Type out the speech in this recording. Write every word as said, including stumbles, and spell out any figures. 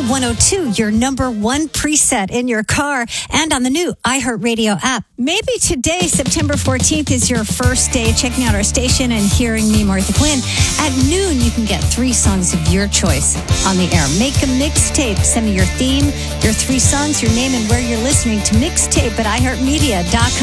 one oh two, your number one preset in your car and on the new iHeartRadio app. Maybe today, September fourteenth, is your first day checking out our station and hearing me, Martha Quinn. At noon, you can get three songs of your choice on the air. Make a mixtape. Send me your theme, your three songs, your name, and where you're listening to mixtape at i heart media dot com.